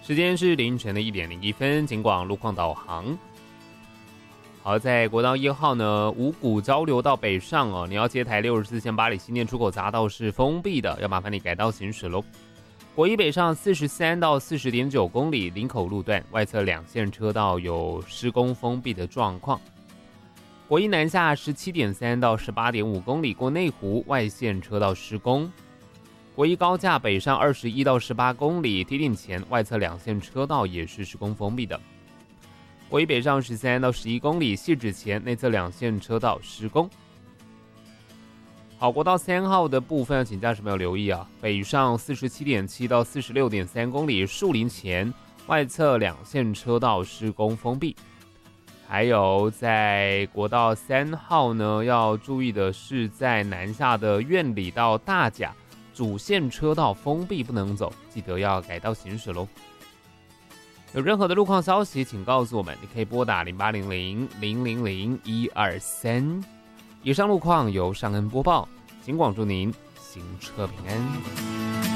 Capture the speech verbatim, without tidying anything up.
时间是凌晨的一点零一分，警广路况导航。好，在国道一号呢，五股交流道北上哦，你要接台六十四线八里新店出口匝道是封闭的，要麻烦你改道行驶喽。国一北上四十三到四十点九公里，林口路段外侧两线车道有施工封闭的状况。国一南下十七点三到十八点五公里，过内湖外线车道施工。国一高架北上二十一到十八公里，梯顶前外侧两线车道也是施工封闭的。国一北上十三到十一公里，汐止前内侧两线车道施工。好，国道三号的部分要请驾驶朋友留意啊，北上四十七点七到四十六点三公里，树林前外侧两线车道施工封闭。还有在国道三号呢，要注意的是在南下的苑里到大甲主线车道封闭不能走，记得要改道行驶咯。有任何的路况消息请告诉我们，你可以拨打零八零零零零零一二三。以上路况由尚恩播报，警广祝您行车平安。